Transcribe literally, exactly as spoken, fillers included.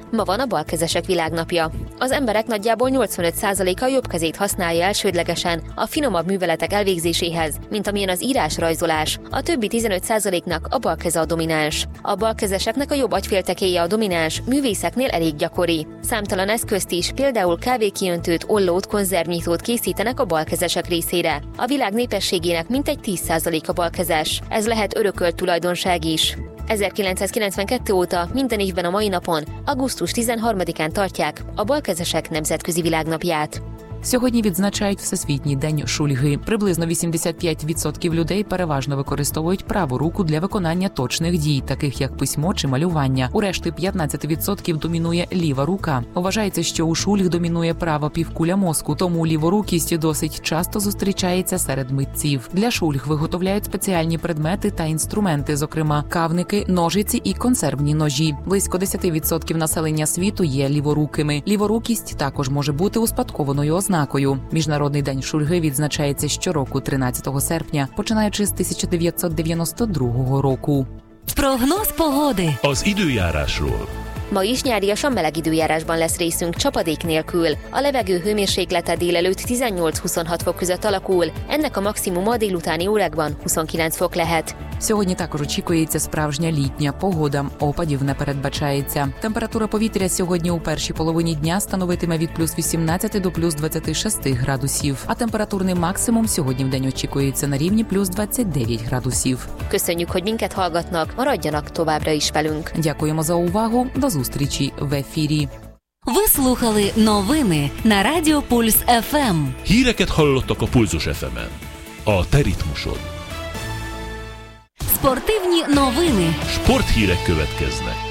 Ma van a balkezesek világnapja. Az emberek nagyjából nyolcvanöt százaléka jobb kezét használja elsődlegesen a finomabb műveletek elvégzéséhez, mint amilyen az írás-rajzolás. A többi tizenöt százaléknak a bal keze a domináns. A balkezeseknek a jobb agyféltekéje a domináns, művészeknél elég gyakori. Számtalan eszközt is, például kávékiöntőt, ollót, konzervnyitót készítenek a balkezesek részére. A világ népességének mintegy tíz százaléka balkezes. Ez lehet örökölt tulajdonság is. ezerkilencszázkilencvenkettő óta minden évben a mai napon, augusztus tizenharmadikán tartják a balkezesek nemzetközi világnapját. Сьогодні відзначають Всесвітній день шульги. Приблизно вісімдесят п'ять відсотків людей переважно використовують праву руку для виконання точних дій, таких як письмо чи малювання. У решти п'ятнадцять відсотків домінує ліва рука. Вважається, що у шульг домінує права півкуля мозку, тому ліворукість досить часто зустрічається серед митців. Для шульг виготовляють спеціальні предмети та інструменти, зокрема кавники, ножиці і консервні ножі. Близько десять відсотків населення світу є ліворукими. Ліворукість також може бути успадкованою ознакою. Міжнародний день шульги відзначається щороку тринадцятого серпня, починаючи з тисяча дев'ятсот дев'яносто другого року. Прогноз pogody. Az időjárásról. Ma is nyáriasan meleg időjárásban lesz részünk csapadék nélkül. A levegő hőmérséklete délelőtt tizennyolc-huszonhat fok között alakul, ennek a maximuma a délutáni órákban huszonkilenc fok lehet. Сьогодні також очікується справжня літня погода, опадів не передбачається. Температура повітря сьогодні у першій половині дня становитиме від плюс вісімнадцять до плюс двадцять шість градусів, а температурний максимум сьогодні в день очікується на рівні плюс двадцять дев'ять градусів. Köszönjük, hogy minket hallgatnak, maradjanak továbbra is velünk. Дякуємо за увагу, до зустрічі в ефірі. Ви слухали новини на Радіо Пульс еф ем. Híreket hallottak a Pulzus еф емен. A te ritmusod. Спортивні новини. Sporthírek következnek.